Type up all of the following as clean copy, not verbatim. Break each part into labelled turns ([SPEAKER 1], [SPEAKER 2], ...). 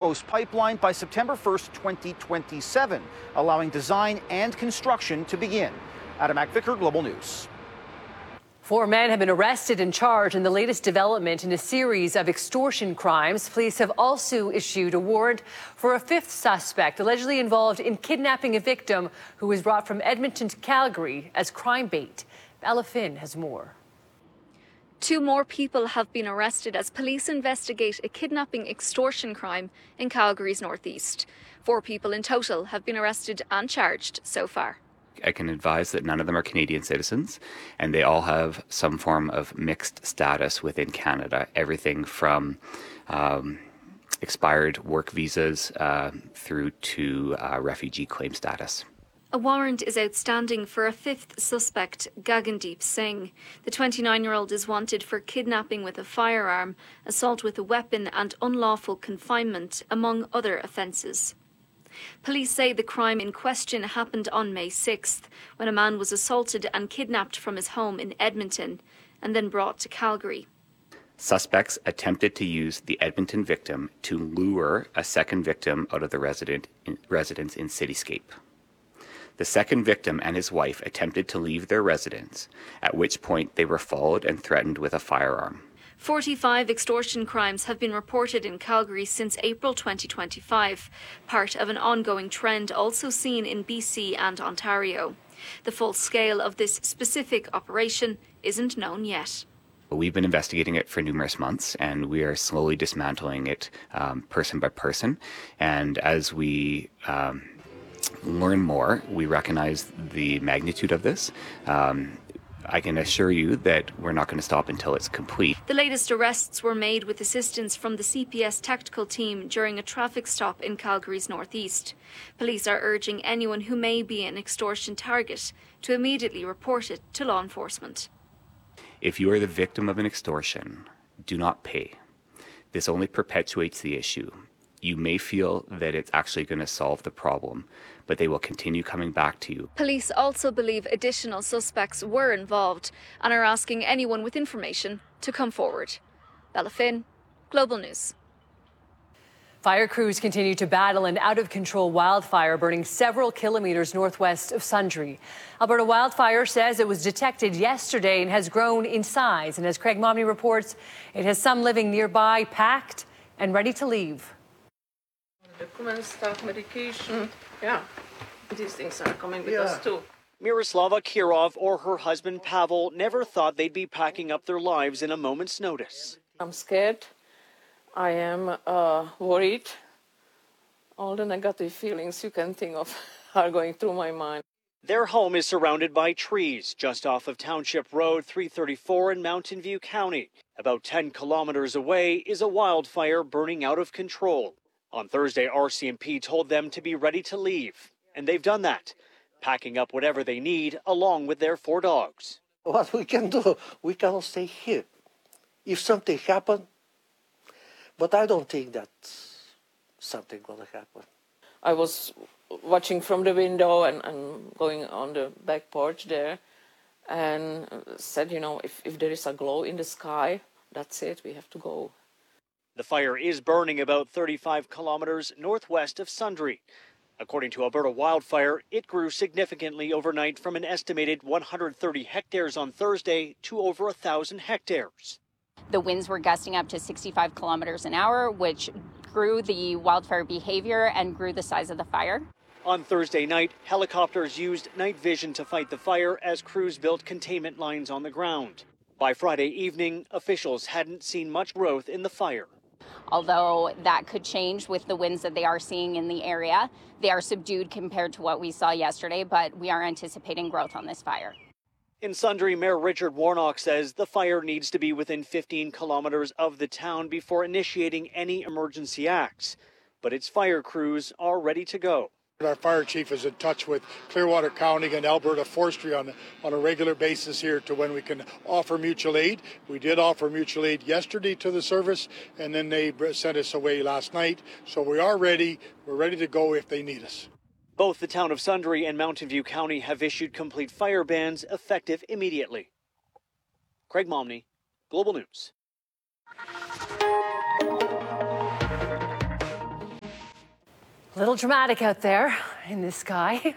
[SPEAKER 1] Coast pipeline by September 1st, 2027, allowing design and construction to begin. Adam McVicker, Global News.
[SPEAKER 2] 4 men have been arrested and charged in the latest development in a series of extortion crimes. Police have also issued a warrant for a 5th suspect allegedly involved in kidnapping a victim who was brought from Edmonton to Calgary as crime bait. Bella Finn has more.
[SPEAKER 3] 2 more people have been arrested as police investigate a kidnapping extortion crime in Calgary's northeast. 4 people in total have been arrested and charged so far.
[SPEAKER 4] I can advise that none of them are Canadian citizens, and they all have some form of mixed status within Canada, everything from expired work visas through to refugee claim status.
[SPEAKER 3] A warrant is outstanding for a 5th suspect, Gagandeep Singh. The 29-year-old is wanted for kidnapping with a firearm, assault with a weapon and unlawful confinement, among other offences. Police say the crime in question happened on May 6th, when a man was assaulted and kidnapped from his home in Edmonton and then brought to Calgary.
[SPEAKER 4] Suspects attempted to use the Edmonton victim to lure a second victim out of the residence in Cityscape. The second victim and his wife attempted to leave their residence, at which point they were followed and threatened with a firearm.
[SPEAKER 3] 45 extortion crimes have been reported in Calgary since April 2025, part of an ongoing trend also seen in BC and Ontario. The full scale of this specific operation isn't known yet.
[SPEAKER 4] We've been investigating it for numerous months, and we are slowly dismantling it person by person. And as we learn more, we recognize the magnitude of this. I can assure you that we're not going to stop until it's complete.
[SPEAKER 3] The latest arrests were made with assistance from the CPS tactical team during a traffic stop in Calgary's northeast. Police are urging anyone who may be an extortion target to immediately report it to law enforcement.
[SPEAKER 4] If you are the victim of an extortion, do not pay. This only perpetuates the issue. You may feel that it's actually going to solve the problem, but they will continue coming back to you.
[SPEAKER 3] Police also believe additional suspects were involved and are asking anyone with information to come forward. Bella Finn, Global News.
[SPEAKER 2] Fire crews continue to battle an out-of-control wildfire burning several kilometres northwest of Sundre. Alberta Wildfire says it was detected yesterday and has grown in size. And as Craig Momney reports, it has some living nearby packed and ready to leave.
[SPEAKER 5] Documents, staff medication. Yeah, these things are coming with us too.
[SPEAKER 6] Miroslava Kirov or her husband Pavel never thought they'd be packing up their lives in a moment's notice.
[SPEAKER 5] I'm scared. I am worried. All the negative feelings you can think of are going through my mind.
[SPEAKER 6] Their home is surrounded by trees just off of Township Road 334 in Mountain View County. About 10 kilometers away is a wildfire burning out of control. On Thursday, RCMP told them to be ready to leave, and they've done that, packing up whatever they need along with their 4 dogs.
[SPEAKER 7] What we can do, we cannot stay here. If something happens, but I don't think that something gonna happen.
[SPEAKER 5] I was watching from the window and going on the back porch there and said, you know, if there is a glow in the sky, that's it, we have to go.
[SPEAKER 6] The fire is burning about 35 kilometers northwest of Sundre. According to Alberta Wildfire, it grew significantly overnight from an estimated 130 hectares on Thursday to over 1,000 hectares.
[SPEAKER 8] The winds were gusting up to 65 kilometers an hour, which grew the wildfire behavior and grew the size of the fire.
[SPEAKER 6] On Thursday night, helicopters used night vision to fight the fire as crews built containment lines on the ground. By Friday evening, officials hadn't seen much growth in the fire.
[SPEAKER 8] Although that could change with the winds that they are seeing in the area. They are subdued compared to what we saw yesterday, but we are anticipating growth on this fire.
[SPEAKER 6] In Sundre, Mayor Richard Warnock says the fire needs to be within 15 kilometers of the town before initiating any emergency acts. But its fire crews are ready to go.
[SPEAKER 9] Our fire chief is in touch with Clearwater County and Alberta Forestry on a regular basis here to when we can offer mutual aid. We did offer mutual aid yesterday to the service, and then they sent us away last night. So we are ready. We're ready to go if they need us.
[SPEAKER 6] Both the town of Sundre and Mountain View County have issued complete fire bans effective immediately. Craig Momney, Global News.
[SPEAKER 2] little dramatic out there in the sky.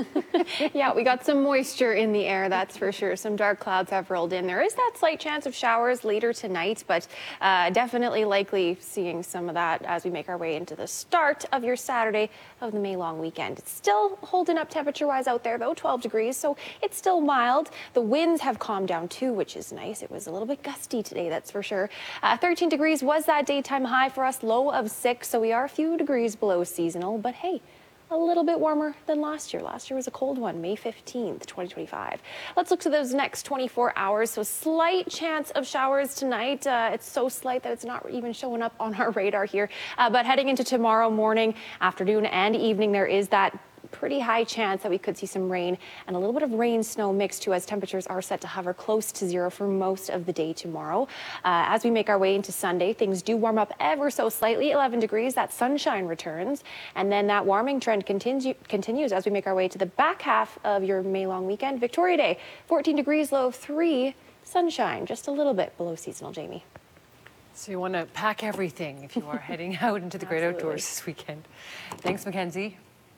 [SPEAKER 10] Yeah, we got some moisture in the air, that's for sure. Some dark clouds have rolled in. There is that slight chance of showers later tonight, but definitely likely seeing some of that as we make our way into the start of your Saturday of the May long weekend. It's still holding up temperature-wise out there, though, 12 degrees, so it's still mild. The winds have calmed down, too, which is nice. It was a little bit gusty today, that's for sure. 13 degrees was that daytime high for us, low of 6, so we are a few degrees below seasonal, but hey, a little bit warmer than last year. Last year was a cold one, May 15th, 2025. Let's look to those next 24 hours. So slight chance of showers tonight. It's so slight that it's not even showing up on our radar here. But heading into tomorrow morning, afternoon, and evening, there is that pretty high chance that we could see some rain and a little bit of rain snow mixed too, as temperatures are set to hover close to zero for most of the day tomorrow. As we make our way into Sunday, things do warm up ever so slightly, 11 degrees. That sunshine returns, and then that warming trend continues as we make our way to the back half of your May long weekend. Victoria Day, 14 degrees, low of 3, sunshine just a little bit below seasonal. Jamie.
[SPEAKER 2] So you want to pack everything if you are heading out into the great outdoors this weekend. Thanks, Mackenzie.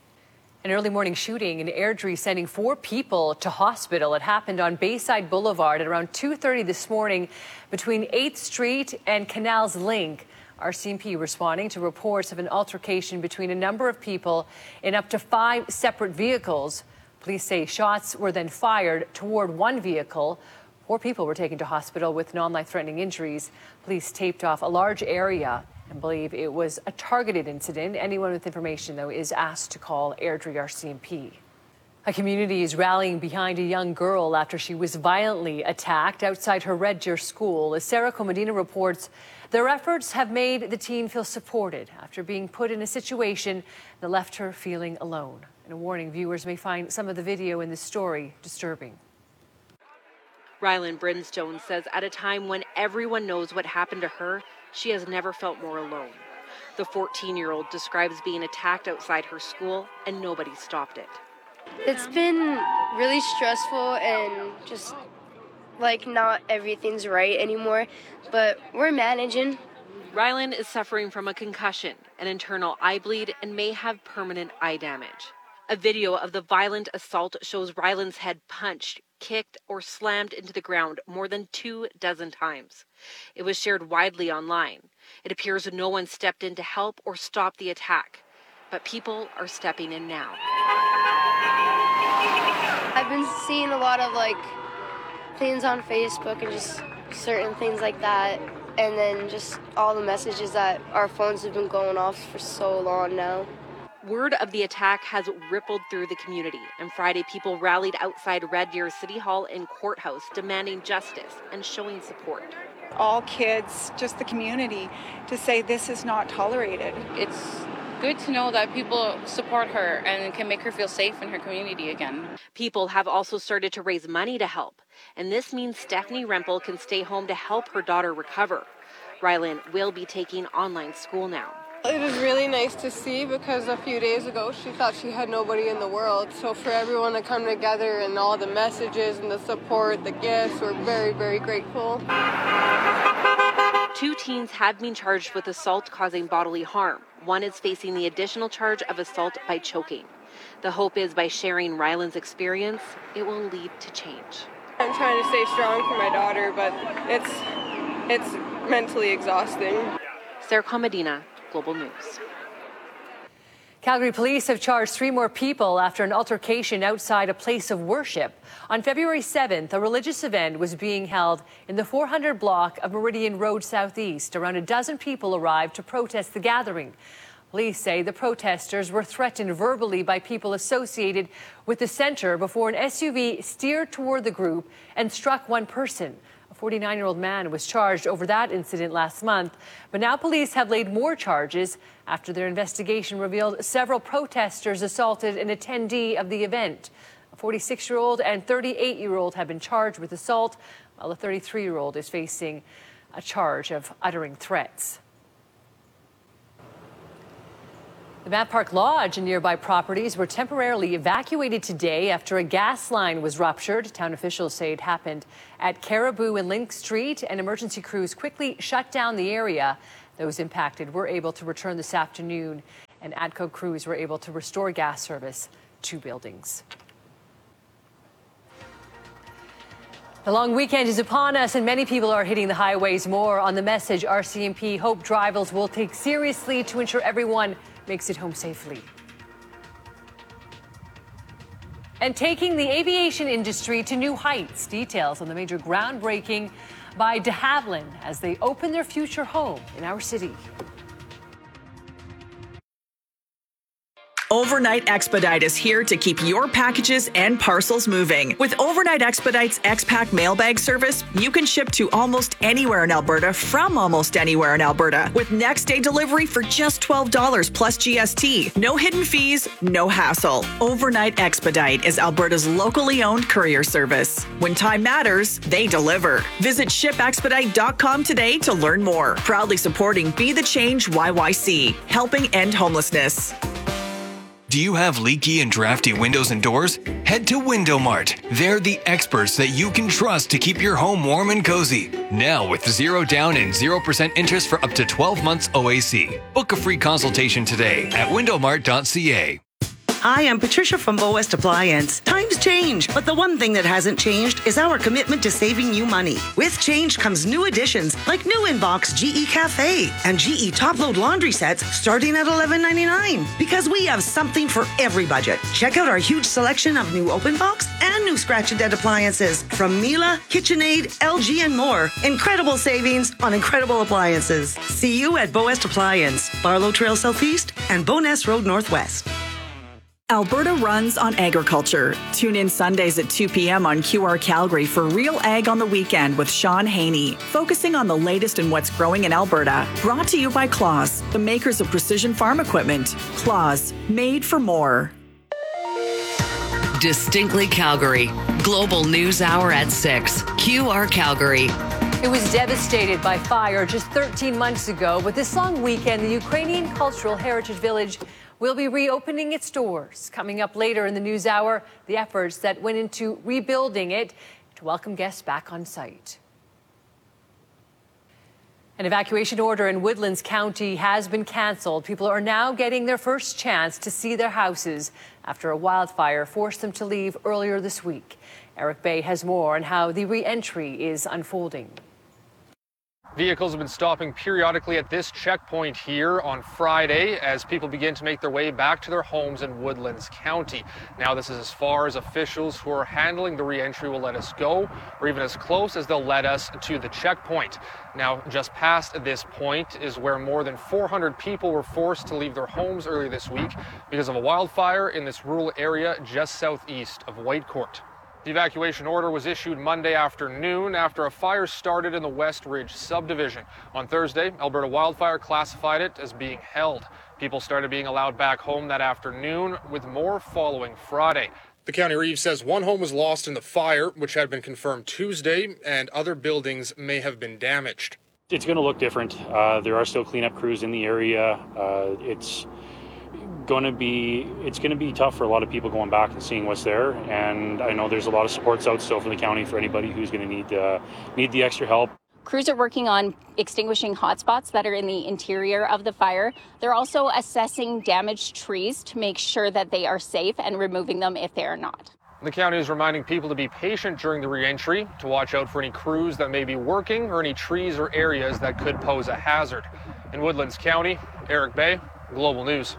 [SPEAKER 2] An early morning shooting in Airdrie sending 4 people to hospital. It happened on Bayside Boulevard at around 2:30 this morning between 8th Street and Canals Link. RCMP responding to reports of an altercation between a number of people in up to 5 separate vehicles. Police say shots were then fired toward one vehicle. 4 people were taken to hospital with non-life-threatening injuries. Police taped off a large area and believe it was a targeted incident. Anyone with information, though, is asked to call Airdrie RCMP. A community is rallying behind a young girl after she was violently attacked outside her Red Deer school. As Sarah Comedina reports, their efforts have made the teen feel supported after being put in a situation that left her feeling alone. And a warning, viewers may find some of the video in this story disturbing.
[SPEAKER 11] Rylan Brinstone says at a time when everyone knows what happened to her, she has never felt more alone. The 14-year-old describes being attacked outside her school and nobody stopped it.
[SPEAKER 12] It's been really stressful and just like not everything's right anymore, but we're managing.
[SPEAKER 11] Rylan is suffering from a concussion, an internal eye bleed, and may have permanent eye damage. A video of the violent assault shows Rylan's head punched, kicked, or slammed into the ground more than 24 times. It was shared widely online. It appears no one stepped in to help or stop the attack, but people are stepping in now.
[SPEAKER 12] I've been seeing a lot of things on Facebook and just certain things like that, and then just all the messages that our phones have been going off for so long now.
[SPEAKER 11] Word of the attack has rippled through the community, and Friday people rallied outside Red Deer City Hall and Courthouse demanding justice and showing support.
[SPEAKER 13] All kids, just the community, to say this is not tolerated.
[SPEAKER 14] It's good to know that people support her and can make her feel safe in her community again.
[SPEAKER 11] People have also started to raise money to help, and this means Stephanie Rempel can stay home to help her daughter recover. Rylan will be taking online school now.
[SPEAKER 15] It is really nice to see because a few days ago she thought she had nobody in the world. So for everyone to come together and all the messages and the support, the gifts, we're very, very grateful.
[SPEAKER 11] 2 teens have been charged with assault causing bodily harm. One is facing the additional charge of assault by choking. The hope is by sharing Rylan's experience, it will lead to change.
[SPEAKER 15] I'm trying to stay strong for my daughter, but it's mentally exhausting.
[SPEAKER 11] Sarah Comedina, Global News.
[SPEAKER 2] Calgary police have charged 3 more people after an altercation outside a place of worship. On February 7th, a religious event was being held in the 400 block of Meridian Road Southeast. Around a dozen people arrived to protest the gathering. Police say the protesters were threatened verbally by people associated with the center before an SUV steered toward the group and struck one person. A 49-year-old man was charged over that incident last month, but now police have laid more charges after their investigation revealed several protesters assaulted an attendee of the event. A 46-year-old and 38-year-old have been charged with assault, while a 33-year-old is facing a charge of uttering threats. The Matt Park Lodge and nearby properties were temporarily evacuated today after a gas line was ruptured. Town officials say it happened at Caribou and Link Street, and emergency crews quickly shut down the area. Those impacted were able to return this afternoon, and ATCO crews were able to restore gas service to buildings. The long weekend is upon us, and many people are hitting the highways. More on the message RCMP hope drivers will take seriously to ensure everyone makes it home safely. And taking the aviation industry to new heights. Details on the major groundbreaking by de Havilland as they open their future home in our city.
[SPEAKER 16] Overnight Expedite is here to keep your packages and parcels moving. With Overnight Expedite's X-Pack mailbag service, you can ship to almost anywhere in Alberta from almost anywhere in Alberta with next day delivery for just $12 plus GST. No hidden fees, no hassle. Overnight Expedite is Alberta's locally owned courier service. When time matters, they deliver. Visit shipexpedite.com today to learn more. Proudly supporting Be the Change YYC, helping end homelessness.
[SPEAKER 17] Do you have leaky and drafty windows and doors? Head to Window Mart. They're the experts that you can trust to keep your home warm and cozy. Now with 0 down and 0% interest for up to 12 months OAC. Book a free consultation today at windowmart.ca.
[SPEAKER 18] Hi, I'm Patricia from Bow West Appliance. Times change, but the one thing that hasn't changed is our commitment to saving you money. With change comes new additions like new Inbox GE Cafe and GE Top Load laundry sets starting at $11.99. Because we have something for every budget. Check out our huge selection of new Open Box and new Scratch and Dead appliances from Miele, KitchenAid, LG, and more. Incredible savings on incredible appliances. See you at Bow West Appliance, Barlow Trail Southeast and Bowness Road Northwest.
[SPEAKER 16] Alberta runs on agriculture. Tune in Sundays at 2 p.m. on QR Calgary for Real Ag on the Weekend with Sean Haney, focusing on the latest in what's growing in Alberta. Brought to you by Claas, the makers of precision farm equipment. Claas, made for more.
[SPEAKER 19] Distinctly Calgary. Global News Hour at 6. QR Calgary.
[SPEAKER 2] It was devastated by fire just 13 months ago, but this long weekend, the Ukrainian Cultural Heritage Village will be reopening its doors. Coming up later in the News Hour, the efforts that went into rebuilding it to welcome guests back on site. An evacuation order in Woodlands County has been canceled. People are now getting their first chance to see their houses after a wildfire forced them to leave earlier this week. Eric Bay has more on how the re-entry is unfolding.
[SPEAKER 20] Vehicles have been stopping periodically at this checkpoint here on Friday as people begin to make their way back to their homes in Woodlands County. Now, this is as far as officials who are handling the re-entry will let us go, or even as close as they'll let us to the checkpoint. Now, just past this point is where more than 400 people were forced to leave their homes earlier this week because of a wildfire in this rural area just southeast of Whitecourt. The evacuation order was issued Monday afternoon after a fire started in the West Ridge subdivision. On Thursday, Alberta Wildfire classified it as being held. People started being allowed back home that afternoon, with more following Friday. The County Reeve says one home was lost in the fire, which had been confirmed Tuesday, and other buildings may have been damaged.
[SPEAKER 21] It's going to look different. There are still cleanup crews in the area. It's going to be tough for a lot of people going back and seeing what's there, and I know there's a lot of supports out still from the county for anybody who's going to need the extra help.
[SPEAKER 8] Crews are working on extinguishing hotspots that are in the interior of the fire. They're also assessing damaged trees to make sure that they are safe and removing them if they are not.
[SPEAKER 20] The county is reminding people to be patient during the re-entry, to watch out for any crews that may be working or any trees or areas that could pose a hazard. In Woodlands County, Eric Bay, Global News.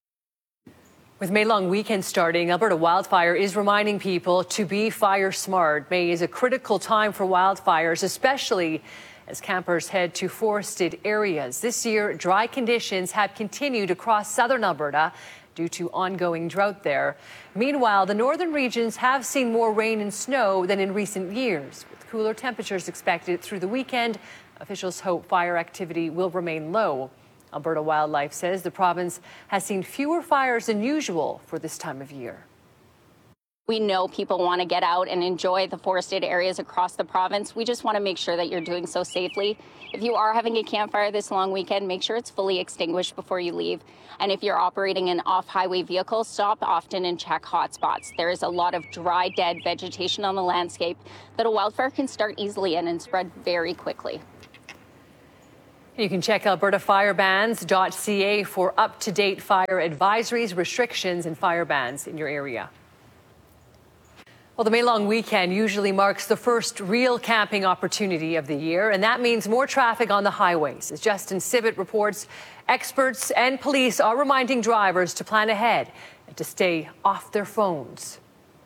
[SPEAKER 2] With May long weekend starting, Alberta Wildfire is reminding people to be fire smart. May is a critical time for wildfires, especially as campers head to forested areas. This year, dry conditions have continued across southern Alberta due to ongoing drought there. Meanwhile, the northern regions have seen more rain and snow than in recent years. With cooler temperatures expected through the weekend, officials hope fire activity will remain low. Alberta Wildlife says the province has seen fewer fires than usual for this time of year.
[SPEAKER 8] We know people want to get out and enjoy the forested areas across the province. We just want to make sure that you're doing so safely. If you are having a campfire this long weekend, make sure it's fully extinguished before you leave. And if you're operating an off-highway vehicle, stop often and check hotspots. There is a lot of dry, dead vegetation on the landscape that a wildfire can start easily in and spread very quickly.
[SPEAKER 2] You can check albertafirebans.ca for up-to-date fire advisories, restrictions, and fire bans in your area. Well, the May long weekend usually marks the first real camping opportunity of the year, and that means more traffic on the highways. As Justin Sibbett reports, experts and police are reminding drivers to plan ahead and to stay off their phones.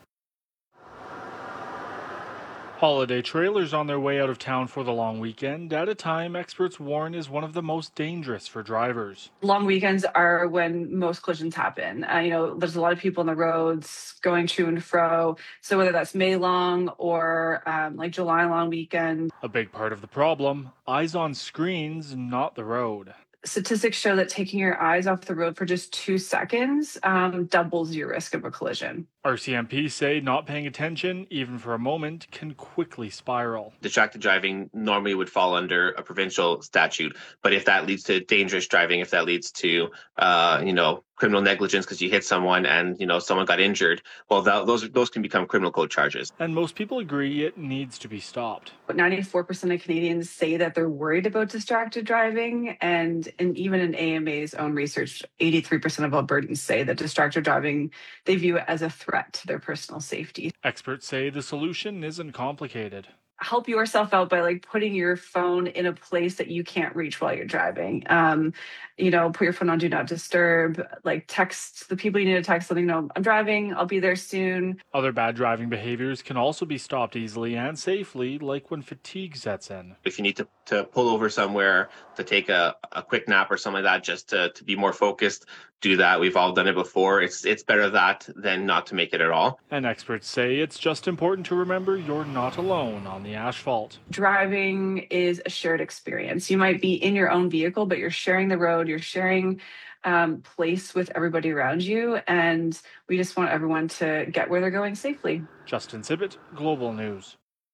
[SPEAKER 1] Holiday trailers on their way out of town for the long weekend at a time experts warn is one of the most dangerous for drivers.
[SPEAKER 22] Long weekends are when most collisions happen. There's a lot of people on the roads going to and fro. So whether that's May long or like July long weekend.
[SPEAKER 1] A big part of the problem, eyes on screens, not the road.
[SPEAKER 22] Statistics show that taking your eyes off the road for just 2 seconds doubles your risk of a collision.
[SPEAKER 1] RCMP say not paying attention, even for a moment, can quickly spiral.
[SPEAKER 23] Distracted driving normally would fall under a provincial statute, but if that leads to dangerous driving, if that leads to, criminal negligence because you hit someone and, someone got injured, well, those can become criminal code charges.
[SPEAKER 1] And most people agree it needs to be stopped.
[SPEAKER 22] But 94% of Canadians say that they're worried about distracted driving, and even in AMA's own research, 83% of Albertans say that distracted driving, they view it as a threat to their personal safety.
[SPEAKER 1] Experts say the solution isn't complicated.
[SPEAKER 22] Help yourself out by putting your phone in a place that you can't reach while you're driving. Put your phone on do not disturb, text the people you need to text, letting them know, I'm driving, I'll be there soon.
[SPEAKER 1] Other bad driving behaviors can also be stopped easily and safely, like when fatigue sets in.
[SPEAKER 23] If you need to pull over somewhere to take a quick nap or something like that, just to be more focused, do that. We've all done it before. It's better that than not to make it at all.
[SPEAKER 1] And experts say it's just important to remember you're not alone on the asphalt.
[SPEAKER 22] Driving is a shared experience. You might be in your own vehicle, but you're sharing the road, you're sharing place with everybody around you, and we just want everyone to get where they're going safely.
[SPEAKER 1] Justin Sibbett, Global News.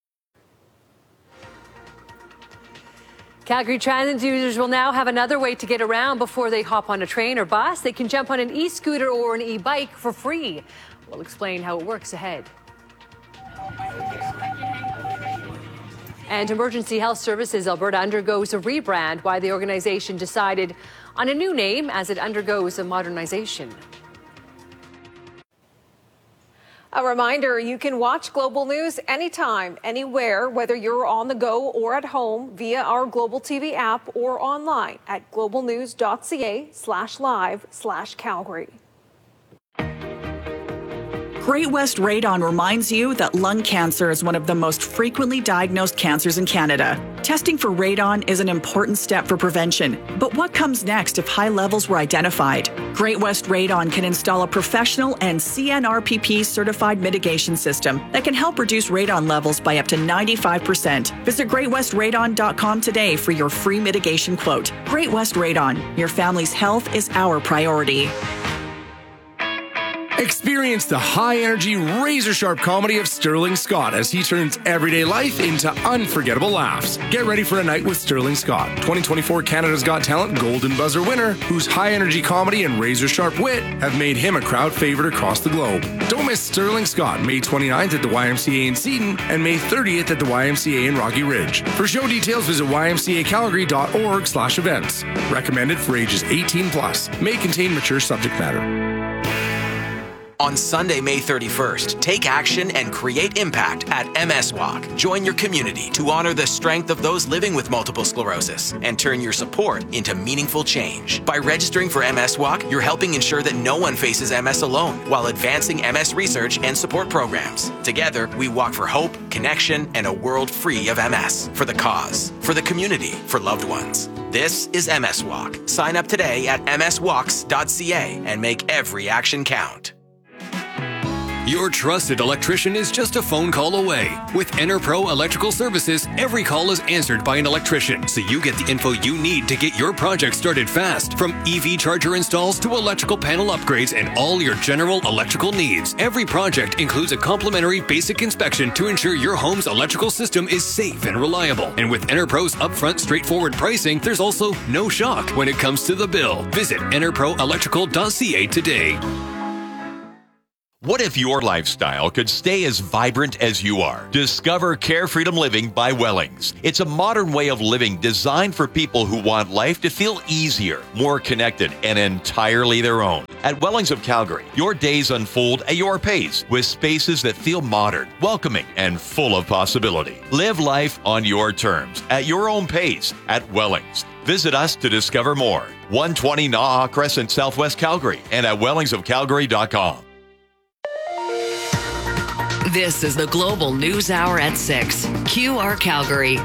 [SPEAKER 2] Calgary Transit users will now have another way to get around before they hop on a train or bus. They can jump on an e-scooter or an e-bike for free. We'll explain how it works ahead. And Emergency Health Services Alberta undergoes a rebrand. Why the organization decided on a new name as it undergoes a modernization.
[SPEAKER 24] A reminder, you can watch Global News anytime, anywhere, whether you're on the go or at home via our Global TV app or online at globalnews.ca/live/Calgary.
[SPEAKER 16] Great West Radon reminds you that lung cancer is one of the most frequently diagnosed cancers in Canada. Testing for radon is an important step for prevention. But what comes next if high levels were identified? Great West Radon can install a professional and CNRPP certified mitigation system that can help reduce radon levels by up to 95%. Visit greatwestradon.com today for your free mitigation quote. Great West Radon, your family's health is our priority.
[SPEAKER 25] Experience the high-energy, razor-sharp comedy of Sterling Scott as he turns everyday life into unforgettable laughs. Get ready for a night with Sterling Scott, 2024 Canada's Got Talent Golden Buzzer winner, whose high-energy comedy and razor-sharp wit have made him a crowd favorite across the globe. Don't miss Sterling Scott, May 29th at the YMCA in Seton and May 30th at the YMCA in Rocky Ridge. For show details, visit ymcacalgary.org/events. Recommended for ages 18+. May contain mature subject matter.
[SPEAKER 26] On Sunday, May 31st, take action and create impact at MS Walk. Join your community to honor the strength of those living with multiple sclerosis and turn your support into meaningful change. By registering for MS Walk, you're helping ensure that no one faces MS alone while advancing MS research and support programs. Together, we walk for hope, connection, and a world free of MS. For the cause, for the community, for loved ones. This is MS Walk. Sign up today at mswalks.ca and make every action count.
[SPEAKER 17] Your trusted electrician is just a phone call away. With EnerPro Electrical Services, every call is answered by an electrician, so you get the info you need to get your project started fast. From EV charger installs to electrical panel upgrades and all your general electrical needs. Every project includes a complimentary basic inspection to ensure your home's electrical system is safe and reliable. And with EnerPro's upfront straightforward pricing, there's also no shock when it comes to the bill. Visit enerproelectrical.ca today.
[SPEAKER 3] What if your lifestyle could stay as vibrant as you are? Discover Care Freedom Living by Wellings. It's a modern way of living designed for people who want life to feel easier, more connected, and entirely their own. At Wellings of Calgary, your days unfold at your pace with spaces that feel modern, welcoming, and full of possibility. Live life on your terms, at your own pace, at Wellings. Visit us to discover more. 120 Naha Crescent, Southwest Calgary, and at wellingsofcalgary.com.
[SPEAKER 19] This is the Global News Hour at 6. QR Calgary.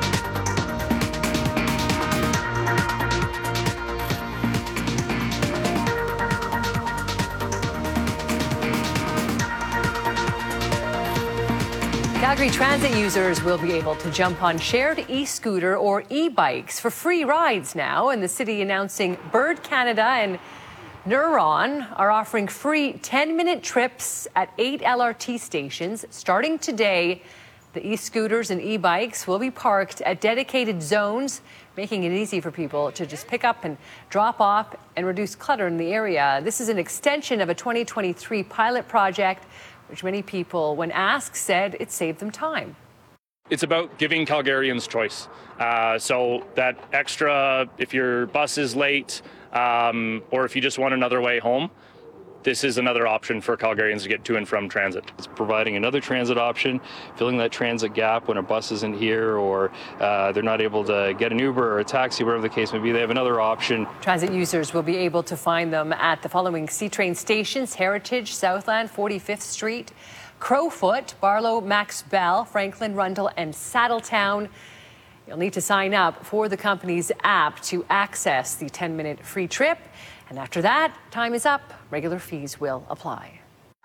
[SPEAKER 2] Calgary Transit users will be able to jump on shared e-scooter or e-bikes for free rides now, and the city announcing Bird Canada and Neuron are offering free 10-minute trips at 8 LRT stations. Starting today, the e-scooters and e-bikes will be parked at dedicated zones, making it easy for people to just pick up and drop off and reduce clutter in the area. This is an extension of a 2023 pilot project, which many people, when asked, said it saved them time.
[SPEAKER 21] It's about giving Calgarians choice. So that extra, if your bus is late, or if you just want another way home, this is another option for Calgarians to get to and from transit. It's providing another transit option, filling that transit gap when a bus isn't here or they're not able to get an Uber or a taxi, whatever the case may be. They have another option.
[SPEAKER 2] Transit users will be able to find them at the following C-Train stations: Heritage, Southland, 45th Street, Crowfoot, Barlow, Max Bell, Franklin, Rundle, and Saddletown. You'll need to sign up for the company's app to access the 10-minute free trip. And after that, time is up. Regular fees will apply.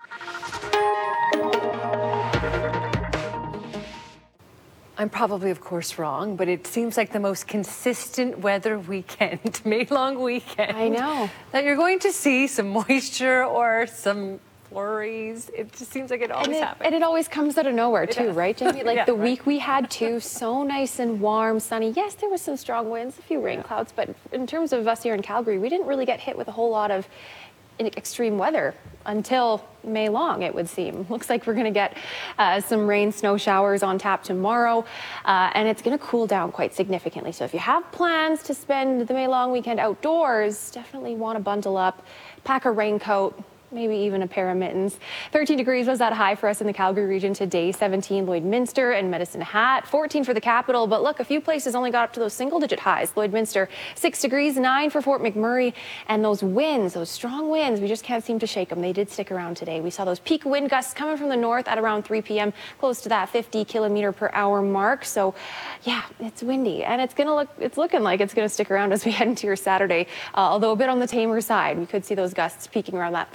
[SPEAKER 2] I'm probably, of course, wrong, but it seems like the most consistent weather weekend, May-long weekend.
[SPEAKER 10] I know.
[SPEAKER 2] That you're going to see some moisture or some flurries. It just seems like it always happens.
[SPEAKER 10] And it always comes out of nowhere, too, right, Jamie? Like the week we had, too, so nice and warm, sunny. Yes, there was some strong winds, a few rain clouds, but in terms of us here in Calgary, we didn't really get hit with a whole lot of extreme weather until May long, it would seem. Looks like we're going to get some rain, snow showers on tap tomorrow, and it's going to cool down quite significantly. So if you have plans to spend the May long weekend outdoors, definitely want to bundle up, pack a raincoat, maybe even a pair of mittens. 13 degrees was that high for us in the Calgary region today. 17 Lloydminster and Medicine Hat. 14 for the capital. But look, a few places only got up to those single-digit highs. Lloydminster, 6 degrees, 9 for Fort McMurray. And those winds, those strong winds, we just can't seem to shake them. They did stick around today. We saw those peak wind gusts coming from the north at around 3 p.m., close to that 50 kilometer per hour mark. So, yeah, it's windy. And it's looking like it's going to stick around as we head into your Saturday. Although a bit on the tamer side. We could see those gusts peaking around that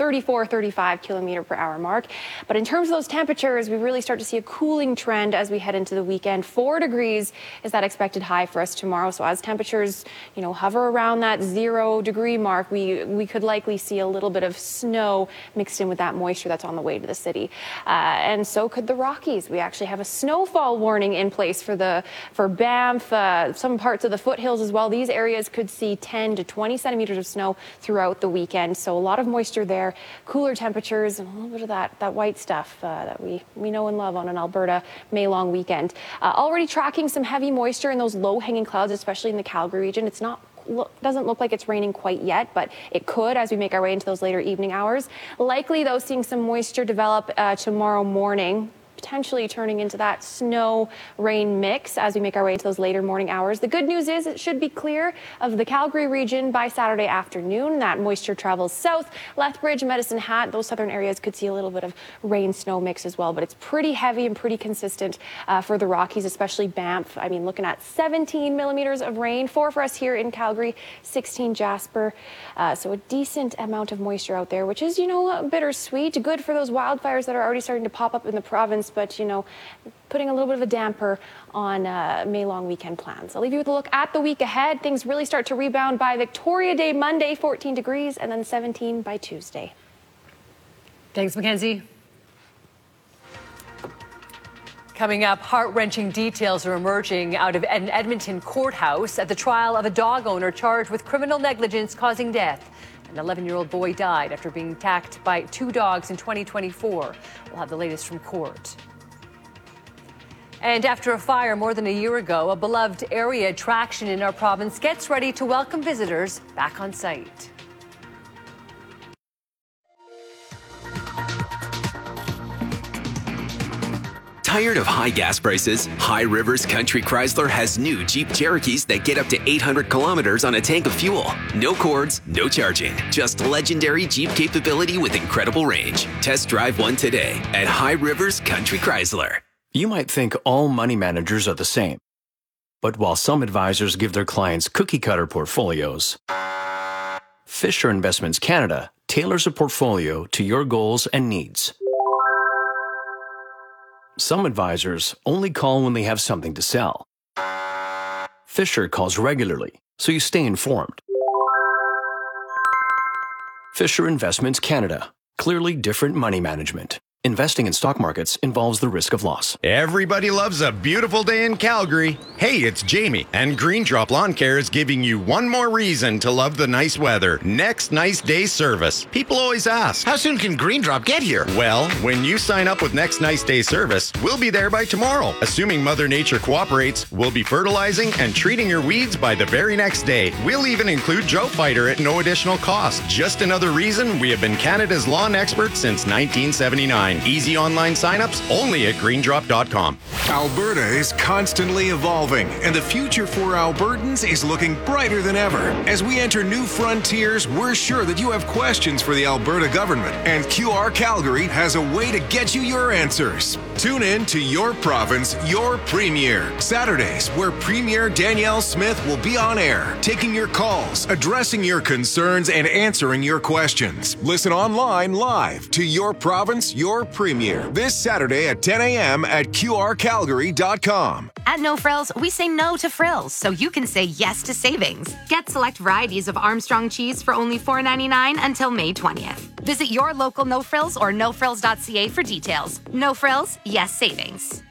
[SPEAKER 10] 35 kilometer per hour mark. But in terms of those temperatures, we really start to see a cooling trend as we head into the weekend. 4 degrees is that expected high for us tomorrow. So as temperatures, hover around that 0 degree mark, we could likely see a little bit of snow mixed in with that moisture that's on the way to the city. And so could the Rockies. We actually have a snowfall warning in place for Banff, some parts of the foothills as well. These areas could see 10 to 20 centimeters of snow throughout the weekend. So a lot of moisture there. Cooler temperatures and a little bit of that white stuff that we know and love on an Alberta May-long weekend. Already tracking some heavy moisture in those low-hanging clouds, especially in the Calgary region. It's doesn't look like it's raining quite yet, but it could as we make our way into those later evening hours. Likely, though, seeing some moisture develop tomorrow morning, potentially turning into that snow rain mix as we make our way into those later morning hours. The good news is it should be clear of the Calgary region by Saturday afternoon. That moisture travels south. Lethbridge, Medicine Hat, those southern areas could see a little bit of rain snow mix as well, but it's pretty heavy and pretty consistent for the Rockies, especially Banff. I mean, looking at 17 millimeters of rain, 4 for us here in Calgary, 16 Jasper. So a decent amount of moisture out there, which is, bittersweet. Good for those wildfires that are already starting to pop up in the province, but, putting a little bit of a damper on May-long weekend plans. I'll leave you with a look at the week ahead. Things really start to rebound by Victoria Day Monday, 14 degrees, and then 17 by Tuesday.
[SPEAKER 2] Thanks, Mackenzie. Coming up, heart-wrenching details are emerging out of an Edmonton courthouse at the trial of a dog owner charged with criminal negligence causing death. An 11-year-old boy died after being attacked by 2 dogs in 2024. We'll have the latest from court. And after a fire more than a year ago, a beloved area attraction in our province gets ready to welcome visitors back on site.
[SPEAKER 4] Tired of high gas prices? High Rivers Country Chrysler has new Jeep Cherokees that get up to 800 kilometers on a tank of fuel. No cords, no charging. Just legendary Jeep capability with incredible range. Test drive one today at High Rivers Country Chrysler.
[SPEAKER 5] You might think all money managers are the same. But while some advisors give their clients cookie-cutter portfolios, Fisher Investments Canada tailors a portfolio to your goals and needs. Some advisors only call when they have something to sell. Fisher calls regularly, so you stay informed. Fisher Investments Canada. Clearly different money management. Investing in stock markets involves the risk of loss.
[SPEAKER 6] Everybody loves a beautiful day in Calgary. Hey, it's Jamie, and Green Drop Lawn Care is giving you one more reason to love the nice weather. Next Nice Day service. People always ask, how soon can Green Drop get here? Well, when you sign up with Next Nice Day service, we'll be there by tomorrow. Assuming Mother Nature cooperates, we'll be fertilizing and treating your weeds by the very next day. We'll even include Drought Fighter at no additional cost. Just another reason we have been Canada's lawn expert since 1979. Easy online signups only at greendrop.com.
[SPEAKER 7] Alberta is constantly evolving, and the future for Albertans is looking brighter than ever. As we enter new frontiers, we're sure that you have questions for the Alberta government, and QR Calgary has a way to get you your answers. Tune in to Your Province, Your Premier, Saturdays, where Premier Danielle Smith will be on air, taking your calls, addressing your concerns, and answering your questions. Listen online live to Your Province, Your Premier, this Saturday at 10 a.m. at QRCalgary.com.
[SPEAKER 9] At No Frills, we say no to frills, so you can say yes to savings. Get select varieties of Armstrong cheese for only $4.99 until May 20th. Visit your local No Frills or nofrills.ca for details. No Frills, yes savings.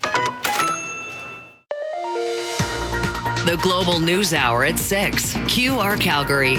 [SPEAKER 19] The Global News Hour at 6. QR Calgary.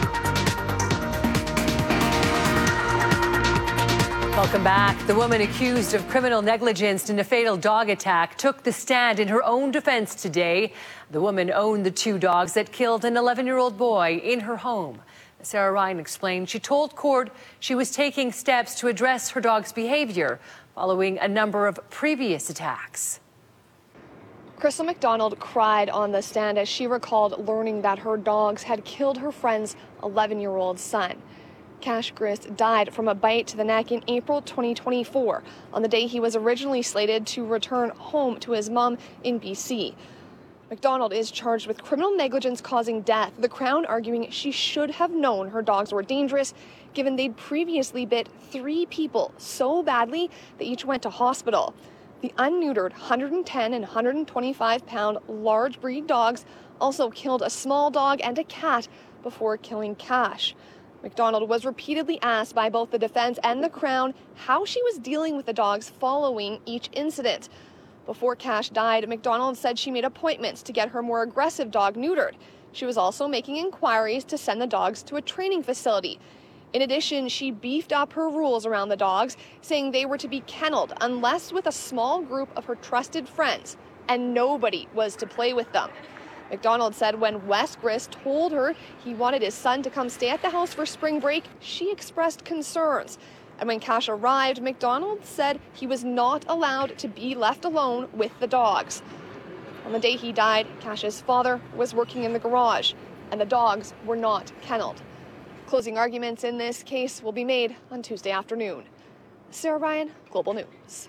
[SPEAKER 2] Welcome back. The woman accused of criminal negligence in a fatal dog attack took the stand in her own defense today. The woman owned the 2 dogs that killed an 11-year-old boy in her home. Sarah Ryan explained she told court she was taking steps to address her dog's behavior following a number of previous attacks.
[SPEAKER 12] Crystal McDonald cried on the stand as she recalled learning that her dogs had killed her friend's 11-year-old son. Cash Grist died from a bite to the neck in April 2024, on the day he was originally slated to return home to his mom in BC. McDonald is charged with criminal negligence causing death, the Crown arguing she should have known her dogs were dangerous, given they'd previously bit 3 people so badly they each went to hospital. The unneutered 110 and 125-pound large breed dogs also killed a small dog and a cat before killing Cash. McDonald was repeatedly asked by both the defense and the Crown how she was dealing with the dogs following each incident. Before Cash died, McDonald said she made appointments to get her more aggressive dog neutered. She was also making inquiries to send the dogs to a training facility. In addition, she beefed up her rules around the dogs, saying they were to be kenneled unless with a small group of her trusted friends, and nobody was to play with them. McDonald said when Wes Grist told her he wanted his son to come stay at the house for spring break, she expressed concerns. And when Cash arrived, McDonald said he was not allowed to be left alone with the dogs. On the day he died, Cash's father was working in the garage, and the dogs were not kenneled. Closing arguments in this case will be made on Tuesday afternoon. Sarah Ryan, Global News.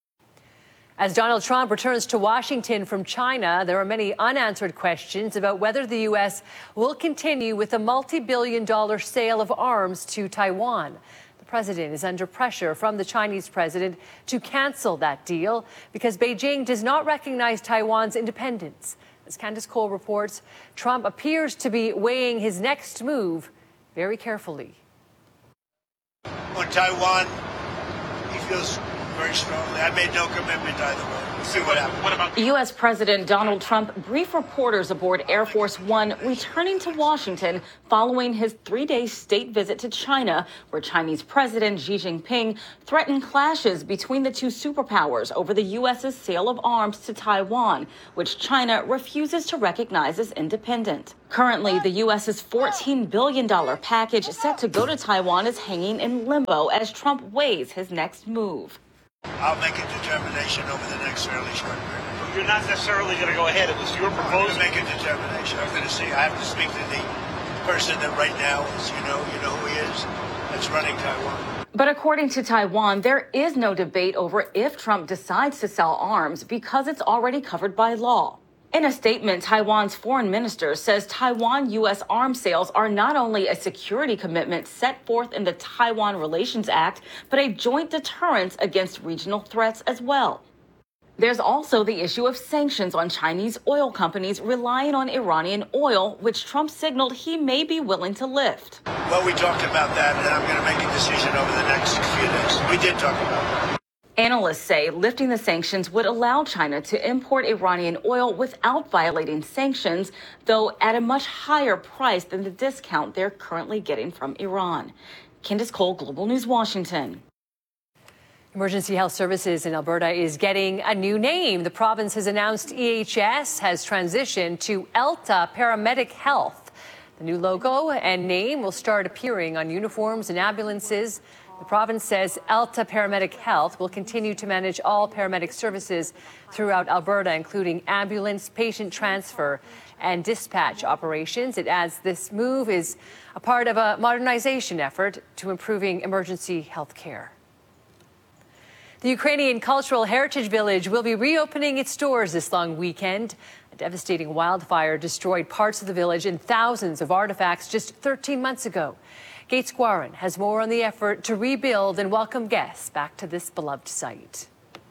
[SPEAKER 2] As Donald Trump returns to Washington from China, there are many unanswered questions about whether the U.S. will continue with a multi-billion-dollar sale of arms to Taiwan. The president is under pressure from the Chinese president to cancel that deal because Beijing does not recognize Taiwan's independence. As Candace Cole reports, Trump appears to be weighing his next move very carefully.
[SPEAKER 27] On Taiwan, he feels
[SPEAKER 11] very strongly. I made no commitment either way. We'll see what happens. What about
[SPEAKER 13] U.S. President Donald Trump briefed reporters aboard Air Force One returning to Washington following his 3-day state visit to China, where Chinese President Xi Jinping threatened clashes between the two superpowers over the U.S.'s sale of arms to Taiwan, which China refuses to recognize as independent. Currently, the U.S.'s $14 billion package set to go to Taiwan is hanging in limbo as Trump weighs his next move.
[SPEAKER 11] I'll make a determination over the next fairly short period.
[SPEAKER 14] You're not necessarily going to go ahead. It was your proposal.
[SPEAKER 11] I'm going to make a determination. I'm going to see. I have to speak to the person that right now is, you know who he is, that's running Taiwan.
[SPEAKER 13] But according to Taiwan, there is no debate over if Trump decides to sell arms because it's already covered by law. In a statement, Taiwan's foreign minister says Taiwan-U.S. arms sales are not only a security commitment set forth in the Taiwan Relations Act, but a joint deterrence against regional threats as well. There's also the issue of sanctions on Chinese oil companies relying on Iranian oil, which Trump signaled he may be willing to lift.
[SPEAKER 11] Well, we talked about that, and I'm going to make a decision over the next few days. We did talk about that.
[SPEAKER 13] Analysts say lifting the sanctions would allow China to import Iranian oil without violating sanctions, though at a much higher price than the discount they're currently getting from Iran. Candace Cole, Global News, Washington.
[SPEAKER 2] Emergency Health Services in Alberta is getting a new name. The province has announced EHS has transitioned to Alta Paramedic Health. The new logo and name will start appearing on uniforms and ambulances. The province says Alta Paramedic Health will continue to manage all paramedic services throughout Alberta, including ambulance, patient transfer, and dispatch operations. It adds this move is a part of a modernization effort to improving emergency health care. The Ukrainian Cultural Heritage Village will be reopening its doors this long weekend. A devastating wildfire destroyed parts of the village and thousands of artifacts just 13 months ago. Gates Guarin has more on the effort to rebuild and welcome guests back to this beloved site.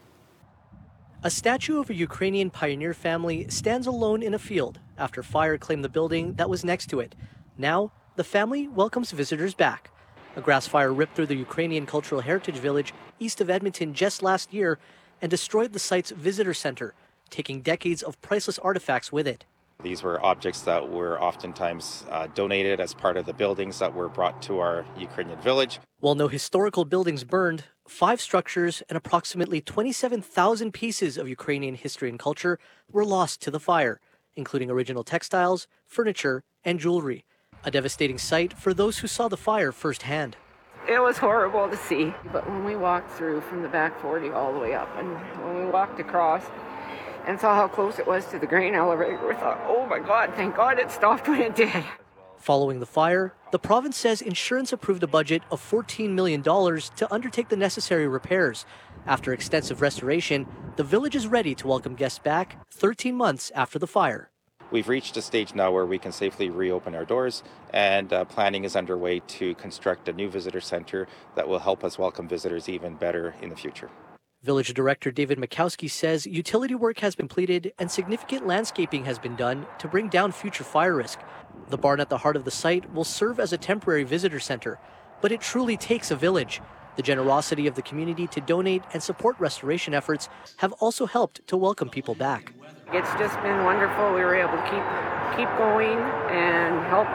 [SPEAKER 15] A statue of a Ukrainian pioneer family stands alone in a field after fire claimed the building that was next to it. Now, the family welcomes visitors back. A grass fire ripped through the Ukrainian Cultural Heritage Village east of Edmonton just last year and destroyed the site's visitor center, taking decades of priceless artifacts with it.
[SPEAKER 18] These were objects that were oftentimes donated as part of the buildings that were brought to our Ukrainian village.
[SPEAKER 15] While no historical buildings burned, 5 structures and approximately 27,000 pieces of Ukrainian history and culture were lost to the fire, including original textiles, furniture, and jewelry. A devastating sight for those who saw the fire firsthand.
[SPEAKER 20] It was horrible to see, but when we walked through from the back 40 all the way up, and when we walked across and saw how close it was to the grain elevator, we thought, oh my God, thank God it stopped when it did.
[SPEAKER 15] Following the fire, the province says insurance approved a budget of $14 million to undertake the necessary repairs. After extensive restoration, the village is ready to welcome guests back 13 months after the fire.
[SPEAKER 18] We've reached a stage now where we can safely reopen our doors, and planning is underway to construct a new visitor center that will help us welcome visitors even better in the future.
[SPEAKER 15] Village Director David Mikowski says utility work has been completed and significant landscaping has been done to bring down future fire risk. The barn at the heart of the site will serve as a temporary visitor center, but it truly takes a village. The generosity of the community to donate and support restoration efforts have also helped to welcome people back.
[SPEAKER 20] It's just been wonderful. We were able to keep going and help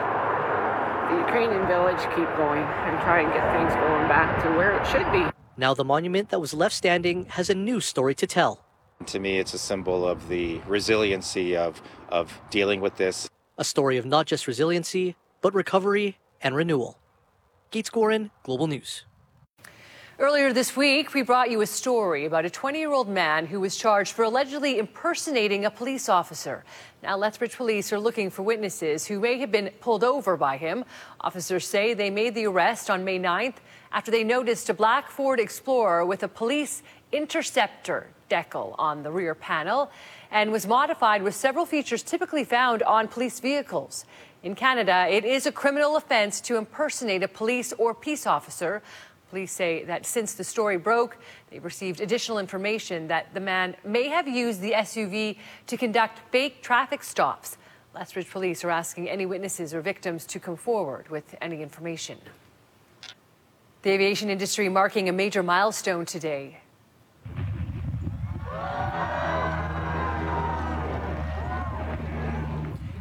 [SPEAKER 20] the Ukrainian village keep going and try and get things going back to where it should be.
[SPEAKER 15] Now the monument that was left standing has a new story to tell.
[SPEAKER 18] To me, it's a symbol of the resiliency of dealing with this.
[SPEAKER 15] A story of not just resiliency, but recovery and renewal. Gates Guarin, Global News.
[SPEAKER 2] Earlier this week, we brought you a story about a 20-year-old man who was charged for allegedly impersonating a police officer. Now, Lethbridge police are looking for witnesses who may have been pulled over by him. Officers say they made the arrest on May 9th after they noticed a black Ford Explorer with a police interceptor decal on the rear panel and was modified with several features typically found on police vehicles. In Canada, it is a criminal offense to impersonate a police or peace officer. Police say that since the story broke, they've received additional information that the man may have used the SUV to conduct fake traffic stops. Lethbridge police are asking any witnesses or victims to come forward with any information. The aviation industry marking a major milestone today.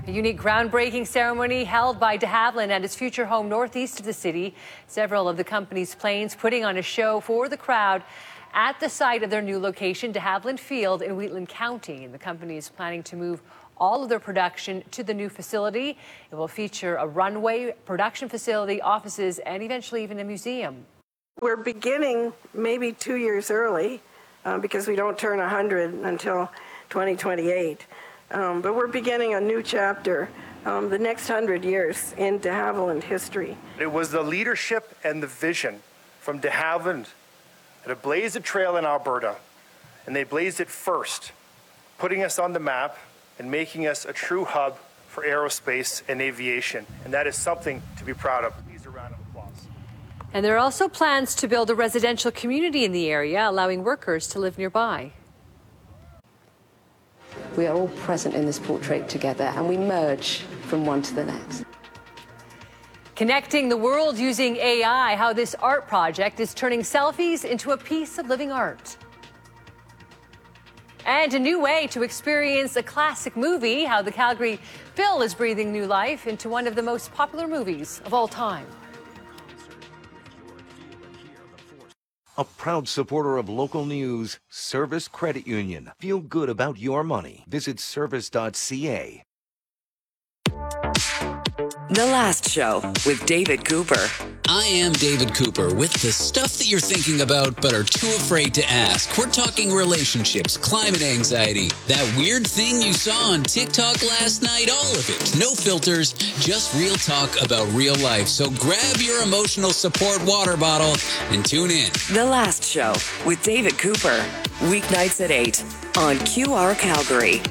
[SPEAKER 2] A unique groundbreaking ceremony held by de Havilland at its future home northeast of the city. Several of the company's planes putting on a show for the crowd at the site of their new location, de Havilland Field in Wheatland County. And the company is planning to move all of their production to the new facility. It will feature a runway, production facility, offices, and eventually even a museum.
[SPEAKER 1] We're beginning maybe 2 years early because we don't turn 100 until 2028. But we're beginning a new chapter, the next 100 years in de Havilland history.
[SPEAKER 8] It was the leadership and the vision from de Havilland that have blazed a trail in Alberta, and they blazed it first, putting us on the map and making us a true hub for aerospace and aviation. And that is something to be proud of. Please, a round of applause.
[SPEAKER 2] And there are also plans to build a residential community in the area, allowing workers to live nearby.
[SPEAKER 16] We are all present in this portrait together, and we merge from one to the next.
[SPEAKER 2] Connecting the world using AI, how this art project is turning selfies into a piece of living art. And a new way to experience a classic movie, how the Calgary Phil is breathing new life into one of the most popular movies of all time.
[SPEAKER 22] A proud supporter of local news, Service Credit Union. Feel good about your money. Visit service.ca.
[SPEAKER 19] The Last Show with David Cooper.
[SPEAKER 23] I am David Cooper with the stuff that you're thinking about but are too afraid to ask. We're talking relationships, climate anxiety, that weird thing you saw on TikTok last night, all of it. No filters, just real talk about real life. So grab your emotional support water bottle and tune in.
[SPEAKER 19] The Last Show with David Cooper. Weeknights at 8 on QR Calgary.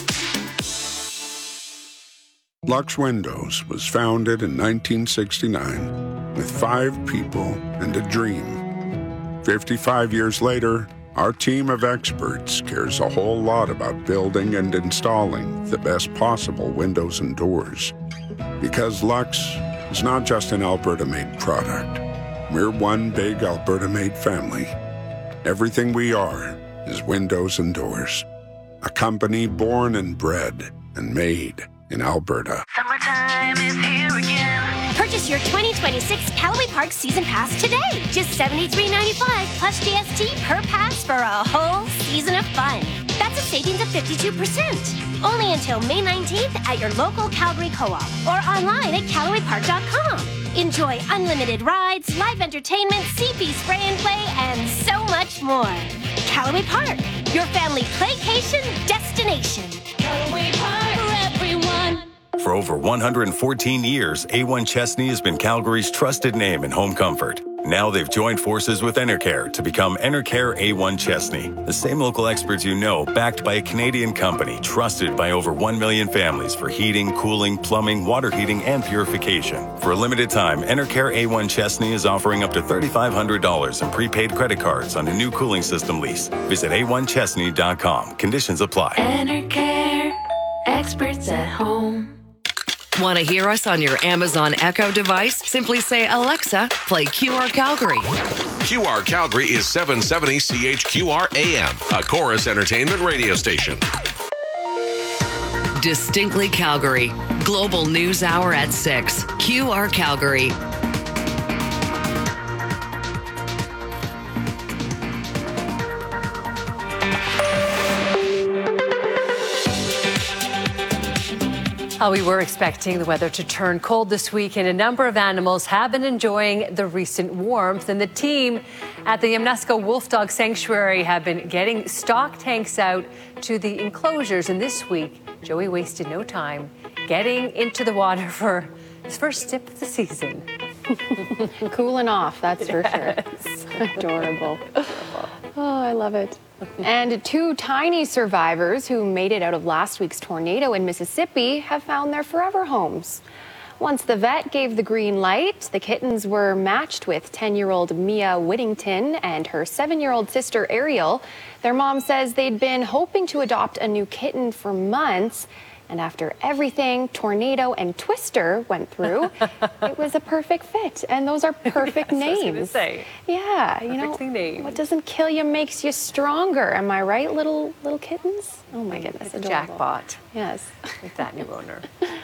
[SPEAKER 24] Lux Windows was founded in 1969 with 5 people and a dream. 55 years later, our team of experts cares a whole lot about building and installing the best possible windows and doors. Because Lux is not just an Alberta-made product. We're one big Alberta-made family. Everything we are is windows and doors. A company born and bred and made in Alberta.
[SPEAKER 27] Summertime is here again. Purchase your 2026 Callaway Park Season Pass today. Just $73.95 plus GST per pass for a whole season of fun. That's a savings of 52%. Only until May 19th at your local Calgary Co-op or online at CallawayPark.com. Enjoy unlimited rides, live entertainment, CP spray and play, and so much more. Callaway Park, your family playcation destination. Callaway Park for everyone.
[SPEAKER 28] For over 114 years, A1 Chesney has been Calgary's trusted name in home comfort. Now they've joined forces with Enercare to become Enercare A1 Chesney. The same local experts you know, backed by a Canadian company, trusted by over 1 million families for heating, cooling, plumbing, water heating, and purification. For a limited time, Enercare A1 Chesney is offering up to $3,500 in prepaid credit cards on a new cooling system lease. Visit a1chesney.com. Conditions apply.
[SPEAKER 19] Enercare, experts at home. Want to hear us on your Amazon Echo device? Simply say, Alexa, play QR Calgary.
[SPEAKER 29] QR Calgary is 770 CHQR AM, a Chorus Entertainment radio station.
[SPEAKER 19] Distinctly Calgary. Global News Hour at 6. QR Calgary.
[SPEAKER 2] We were expecting the weather to turn cold this week, and a number of animals have been enjoying the recent warmth. And the team at the Yamnuska Wolf Dog Sanctuary have been getting stock tanks out to the enclosures. And this week, Joey wasted no time getting into the water for his first dip of the season.
[SPEAKER 10] Cooling off, that's for sure. Adorable. Oh, I love it. And 2 tiny survivors who made it out of last week's tornado in Mississippi have found their forever homes. Once the vet gave the green light, the kittens were matched with 10-year-old Mia Whittington and her 7-year-old sister Ariel. Their mom says they'd been hoping to adopt a new kitten for months. And after everything Tornado and Twister went through, it was a perfect fit. And those are perfect names.
[SPEAKER 2] I was gonna say.
[SPEAKER 10] Yeah, you know,
[SPEAKER 2] named.
[SPEAKER 10] What doesn't kill you makes you stronger. Am I right, little kittens? Oh my goodness,
[SPEAKER 2] it's a
[SPEAKER 10] adorable.
[SPEAKER 2] jackpot.
[SPEAKER 10] Yes.
[SPEAKER 2] With that new owner.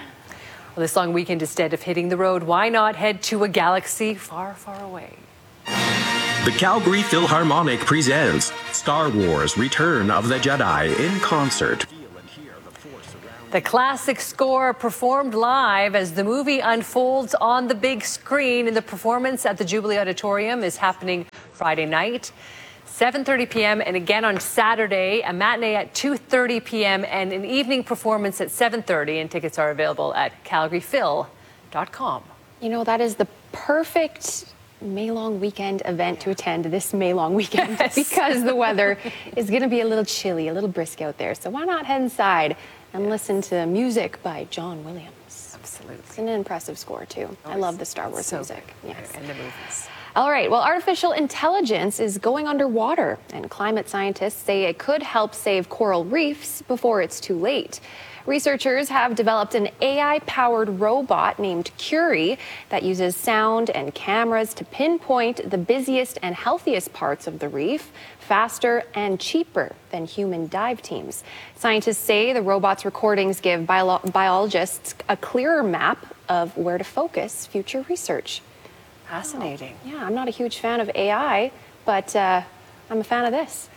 [SPEAKER 2] Well, this long weekend, instead of hitting the road, why not head to a galaxy far, far away?
[SPEAKER 3] The Calgary Philharmonic presents Star Wars Return of the Jedi in concert.
[SPEAKER 2] The classic score performed live as the movie unfolds on the big screen. And the performance at the Jubilee Auditorium is happening Friday night, 7:30 p.m. and again on Saturday, a matinee at 2:30 p.m. and an evening performance at 7:30. And tickets are available at calgaryphil.com.
[SPEAKER 10] You know, that is the perfect May-long weekend event to attend this May-long weekend because the weather is going to be a little chilly, a little brisk out there. So why not head inside and listen to music by John Williams?
[SPEAKER 2] Absolutely.
[SPEAKER 10] It's an impressive score, too. I love the Star Wars music.
[SPEAKER 2] Yes. And the movies.
[SPEAKER 10] All right, well, artificial intelligence is going underwater, and climate scientists say it could help save coral reefs before it's too late. Researchers have developed an AI-powered robot named Curie that uses sound and cameras to pinpoint the busiest and healthiest parts of the reef faster and cheaper than human dive teams. Scientists say the robot's recordings give biologists a clearer map of where to focus future research.
[SPEAKER 2] Fascinating.
[SPEAKER 10] Oh, yeah, I'm not a huge fan of AI, but I'm a fan of this.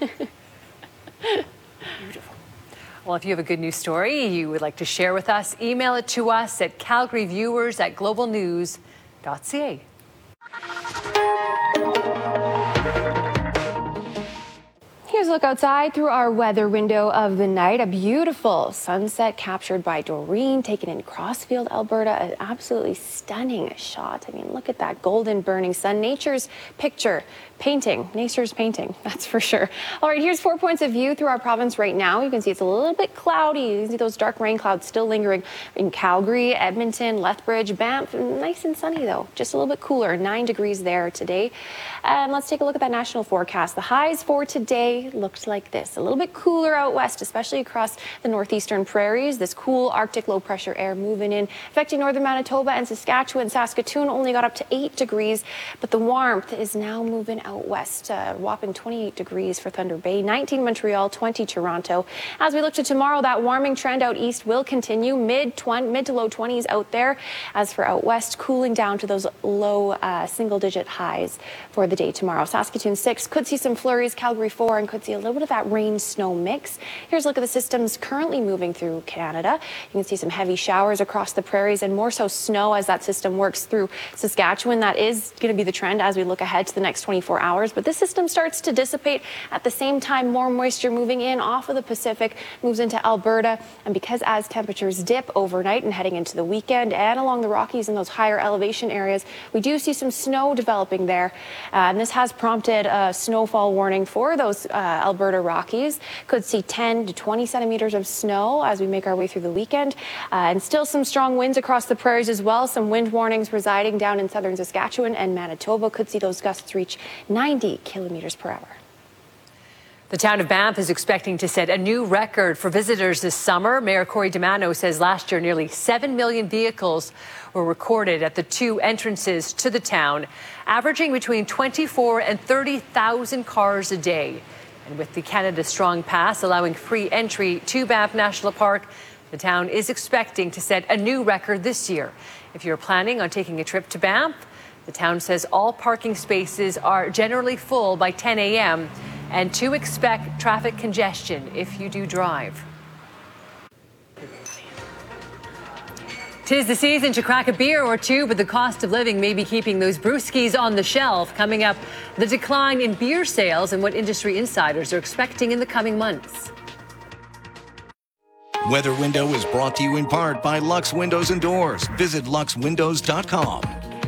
[SPEAKER 2] Beautiful. Well, if you have a good news story you would like to share with us, email it to us at calgaryviewers@globalnews.ca.
[SPEAKER 10] Here's a look outside through our weather window of the night. A beautiful sunset captured by Doreen, taken in Crossfield, Alberta. An absolutely stunning shot. I mean, look at that golden burning sun. Nature's picture. Painting, nature's painting, that's for sure. All right, here's 4 points of view through our province right now. You can see it's a little bit cloudy. You can see those dark rain clouds still lingering in Calgary, Edmonton, Lethbridge, Banff. Nice and sunny though, just a little bit cooler, 9 degrees there today. And let's take a look at that national forecast. The highs for today looked like this. A little bit cooler out west, especially across the northeastern prairies. This cool Arctic low pressure air moving in, affecting northern Manitoba and Saskatchewan. Saskatoon only got up to 8 degrees, but the warmth is now moving out west, whopping 28 degrees for Thunder Bay, 19 Montreal, 20 Toronto. As we look to tomorrow, that warming trend out east will continue, mid to low 20s out there. As for out west, cooling down to those low single-digit highs for the day tomorrow. Saskatoon 6 could see some flurries, Calgary 4, and could see a little bit of that rain-snow mix. Here's a look at the systems currently moving through Canada. You can see some heavy showers across the prairies and more so snow as that system works through Saskatchewan. That is going to be the trend as we look ahead to the next 24 hours, but this system starts to dissipate. At the same time, more moisture moving in off of the Pacific moves into Alberta, and because as temperatures dip overnight and heading into the weekend and along the Rockies in those higher elevation areas, we do see some snow developing there, and this has prompted a snowfall warning for those Alberta Rockies. Could see 10 to 20 centimeters of snow as we make our way through the weekend, and still some strong winds across the prairies as well. Some wind warnings residing down in southern Saskatchewan and Manitoba. Could see those gusts reach 90 kilometers per hour.
[SPEAKER 2] The town of Banff is expecting to set a new record for visitors this summer. Mayor Corey DeMano says last year nearly 7 million vehicles were recorded at the two entrances to the town, averaging between 24 and 30,000 cars a day. And with the Canada Strong Pass allowing free entry to Banff National Park, the town is expecting to set a new record this year. If you're planning on taking a trip to Banff, the town says all parking spaces are generally full by 10 a.m. and to expect traffic congestion if you do drive. 'Tis the season to crack a beer or two, but the cost of living may be keeping those brewskis on the shelf. Coming up, the decline in beer sales and what industry insiders are expecting in the coming months.
[SPEAKER 22] Weather Window is brought to you in part by Lux Windows and Doors. Visit luxwindows.com.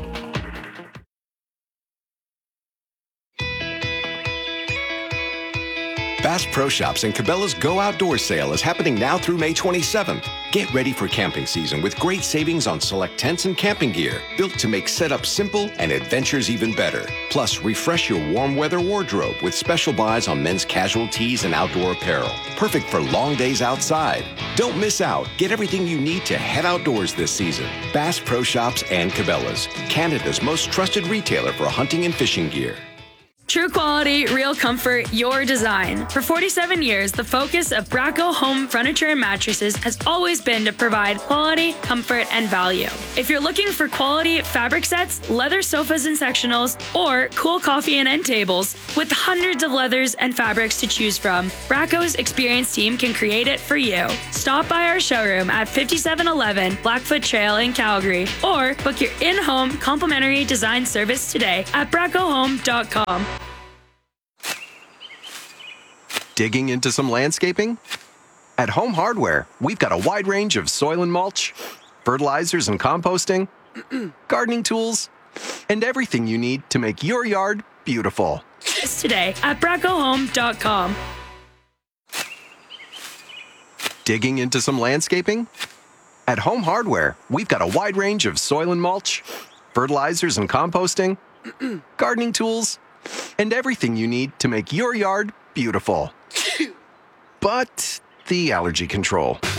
[SPEAKER 4] Bass Pro Shops and Cabela's Go Outdoors sale is happening now through May 27th. Get ready for camping season with great savings on select tents and camping gear, built to make setup simple and adventures even better. Plus, refresh your warm weather wardrobe with special buys on men's casual tees and outdoor apparel. Perfect for long days outside. Don't miss out. Get everything you need to head outdoors this season. Bass Pro Shops and Cabela's, Canada's most trusted retailer for hunting and fishing gear.
[SPEAKER 5] True quality, real comfort, your design. For 47 years, the focus of Bracco Home Furniture and Mattresses has always been to provide quality, comfort, and value. If you're looking for quality fabric sets, leather sofas and sectionals, or cool coffee and end tables, with hundreds of leathers and fabrics to choose from, Bracco's experienced team can create it for you. Stop by our showroom at 5711 Blackfoot Trail in Calgary, or book your in-home complimentary design service today at braccohome.com.
[SPEAKER 6] Digging into some landscaping? At Home Hardware, we've got a wide range of soil and mulch, fertilizers and composting, gardening tools, and everything you need to make your yard beautiful.
[SPEAKER 5] Today at braccohome.com.
[SPEAKER 6] Digging into some landscaping? At Home Hardware, we've got a wide range of soil and mulch, fertilizers and composting, gardening tools, and everything you need to make your yard beautiful. But the allergy control.